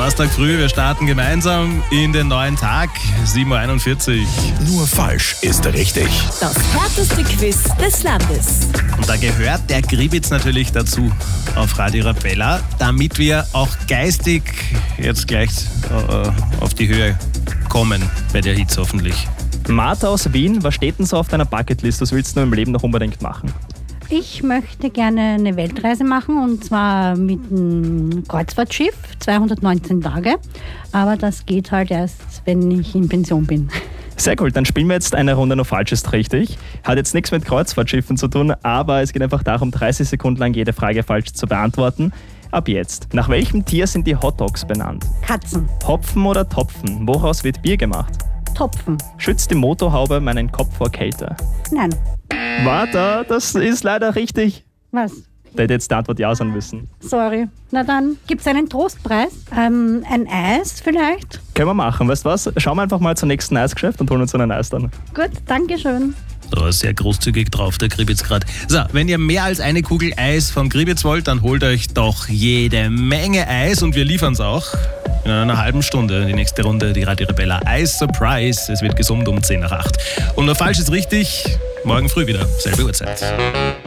Donnerstag früh, wir starten gemeinsam in den neuen Tag, 7.41 Uhr. Nur falsch ist richtig. Das härteste Quiz des Landes. Und da gehört der Gribitz natürlich dazu auf Radio Arabella, damit wir auch geistig jetzt gleich auf die Höhe kommen bei der Hitze hoffentlich. Martha aus Wien, was steht denn so auf deiner Bucketlist? Was willst du im Leben noch unbedingt machen? Ich möchte gerne eine Weltreise machen und zwar mit einem Kreuzfahrtschiff, 219 Tage. Aber das geht halt erst, wenn ich in Pension bin. Sehr cool, dann spielen wir jetzt eine Runde Nur falsch ist richtig. Hat jetzt nichts mit Kreuzfahrtschiffen zu tun, aber es geht einfach darum, 30 Sekunden lang jede Frage falsch zu beantworten. Ab jetzt. Nach welchem Tier sind die Hotdogs benannt? Katzen. Hopfen oder Topfen? Woraus wird Bier gemacht? Topfen. Schützt die Motorhaube meinen Kopf vor Kälte? Nein. Warte, das ist leider richtig. Was? Da hätte jetzt die Antwort ja sein müssen. Sorry. Na dann, gibt es einen Trostpreis? Ein Eis vielleicht? Können wir machen, weißt du was? Schauen wir einfach mal zum nächsten Eisgeschäft und holen uns einen Eis dann. Gut, danke schön. Da ist sehr großzügig drauf, der Gribitz gerade. So, wenn ihr mehr als eine Kugel Eis vom Gribitz wollt, dann holt euch doch jede Menge Eis und wir liefern es auch. In einer halben Stunde, die nächste Runde, die Radio Arabella Eis Surprise. Es wird gesummt um 7:50. Und nur falsch ist richtig, morgen früh wieder, selbe Uhrzeit.